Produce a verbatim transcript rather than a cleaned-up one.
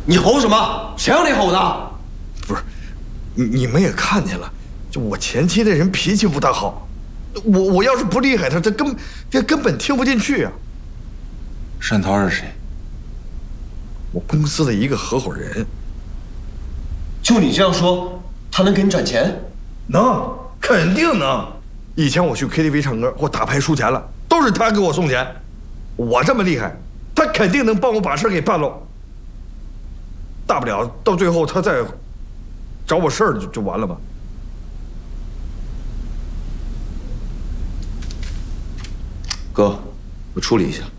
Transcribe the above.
你吼什么？谁让你吼的？ 不是，你你们也看见了，就我前妻这人脾气不大好，我我要是不厉害他，他根这根本听不进去啊。 单涛是谁？ 我公司的一个合伙人。 就你这样说，他能给你转钱？ 能，肯定能。以前我去 K T V 唱歌或打牌输钱了，都是他给我送钱。我这么厉害，他肯定能帮我把事给办了。大不了到最后他再找我事儿就就完了吧。 哥，我处理一下。